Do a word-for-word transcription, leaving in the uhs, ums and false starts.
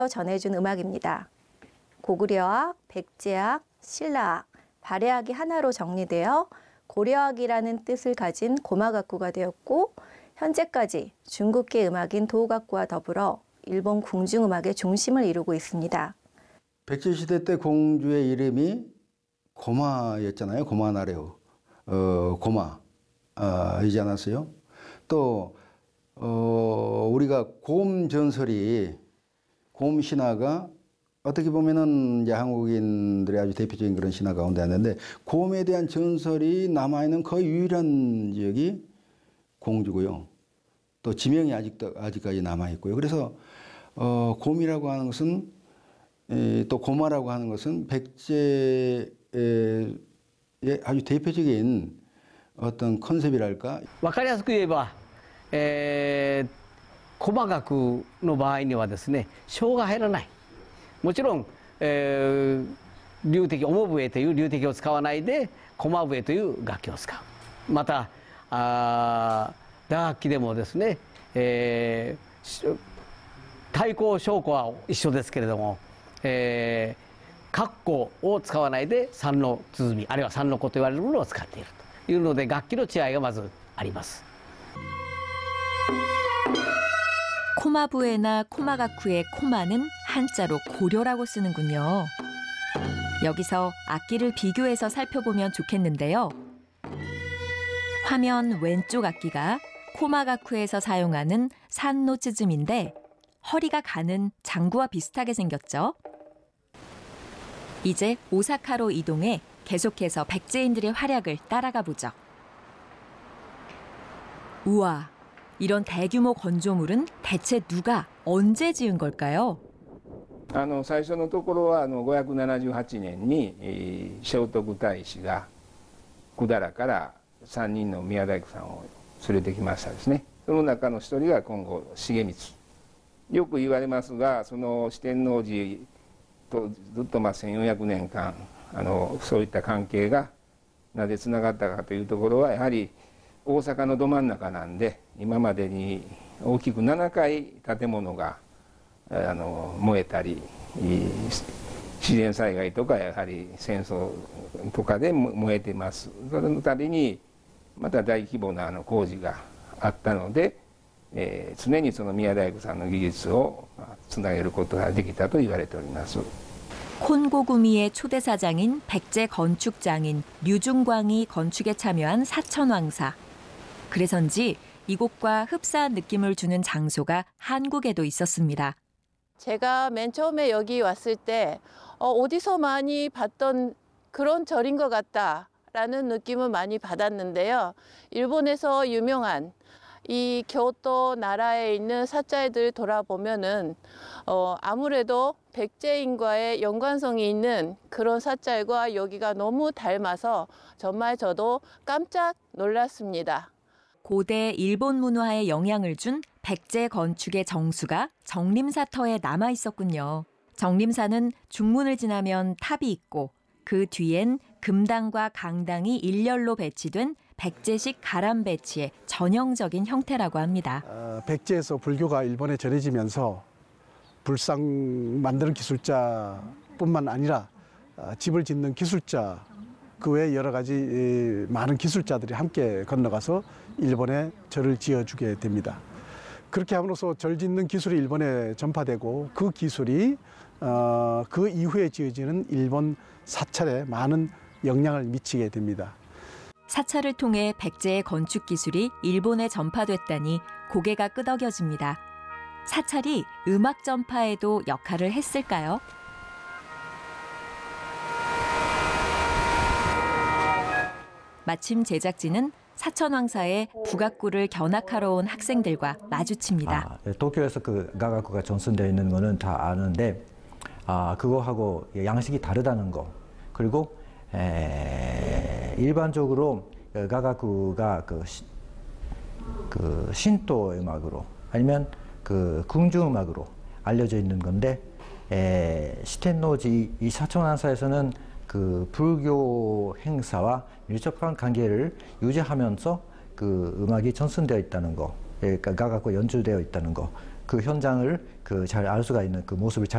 전해준 음악입니다. 고구려악, 백제악, 신라악, 발해악이 하나로 정리되어 고려악이라는 뜻을 가진 고마가쿠가 되었고 현재까지 중국계 음악인 도가쿠와 더불어 일본 궁중음악의 중심을 이루고 있습니다. 백제시대 때 공주의 이름이 고마였잖아요. 고마나레오. 어, 고마. 어, 이지 않았어요? 또, 어, 우리가 곰 전설이, 곰 신화가 어떻게 보면은 이제 한국인들의 아주 대표적인 그런 신화 가운데 하나인데, 곰에 대한 전설이 남아있는 거의 유일한 지역이 공주고요. 또 지명이 아직도, 아직까지 남아있고요. 그래서, 어, 곰이라고 하는 것은, 에, 또 고마라고 하는 것은 백제의 아주 대표적인 어떤 컨셉이랄까. わかりやすく言えば、えー、駒学の場合にはですね、小が入らない。もちろん、えー、流笛、面笛という流笛を使わないで、駒笛という楽器を使う。また、あ打楽器でもですね、えー、太鼓、小鼓は一緒ですけれども、えー、格好を使わないで三の鼓、あるいは三の子と言われるものを使っているというので、楽器の違いがまずあります。 코마부에나 코마가쿠의 코마는 한자로 고려라고 쓰는군요. 여기서 악기를 비교해서 살펴보면 좋겠는데요. 화면 왼쪽 악기가 코마가쿠에서 사용하는 산노 츠즈미인데 허리가 가는 장구와 비슷하게 생겼죠. 이제 오사카로 이동해 계속해서 백제인들의 활약을 따라가 보죠. 우와, 이런 대규모 건조물은 대체 누가 언제 지은 걸까요? あの最初のところはあのごひゃくななじゅうはちねんに、えー、聖徳太子が百済からさんにんの宮大工さんを連れてきましたですね。その中の一人が今後重光。よく言われますが、その四天王寺とずっとまあせんよんひゃくねんかんあのそういった関係がなぜつながったかというところはやはり大阪のど真ん中なんで、今までに大きくななかい建物があの燃えたり、自然災害とかやはり戦争とかで燃えてます。その度にまた大規模なあの工事があったので、えー、常にその宮大工さんの技術をつなげることができたと言われております。 콘고구미의 초대사장인 백제 건축장인 류중광이 건축에 참여한 사천왕사. 그래서인지 이곳과 흡사한 느낌을 주는 장소가 한국에도 있었습니다. 제가 맨 처음에 여기 왔을 때 어, 어디서 많이 봤던 그런 절인 것 같다라는 느낌을 많이 받았는데요. 일본에서 유명한 이 교토 나라에 있는 사찰들 돌아보면은 어, 아무래도 백제인과의 연관성이 있는 그런 사찰과 여기가 너무 닮아서 정말 저도 깜짝 놀랐습니다. 고대 일본 문화에 영향을 준 백제 건축의 정수가 정림사터에 남아 있었군요. 정림사는 중문을 지나면 탑이 있고 그 뒤엔 금당과 강당이 일렬로 배치된 백제식 가람 배치의 전형적인 형태라고 합니다. 어, 백제에서 불교가 일본에 전해지면서 불상 만드는 기술자뿐만 아니라 어, 집을 짓는 기술자, 그 외에 여러 가지 에, 많은 기술자들이 함께 건너가서 일본에 절을 지어주게 됩니다. 그렇게 함으로써 절 짓는 기술이 일본에 전파되고 그 기술이 어, 그 이후에 지어지는 일본 사찰에 많은 영향을 미치게 됩니다. 사찰을 통해 백제의 건축 기술이 일본에 전파됐다니 고개가 끄덕여집니다. 사찰이 음악 전파에도 역할을 했을까요? 마침 제작진은 사천왕사에 북악구를 견학하러 온 학생들과 마주칩니다. 아, 도쿄에서 그 가가쿠가 전승되어 있는 거는 다 아는데, 아, 그거하고 양식이 다르다는 거. 그리고 에, 일반적으로 가가쿠가 그, 시, 그 신토 음악으로 아니면 그 궁중 음악으로 알려져 있는 건데, 에, 시텐노지 이 사천왕사에서는 그 불교 행사와 밀접한 관계를 유지하면서 그 음악이 전승되어 있다는 거, 그러니까 가가쿠 연주되어 있다는 거, 그 현장을 그 잘 알 수가 있는 그 모습을 잘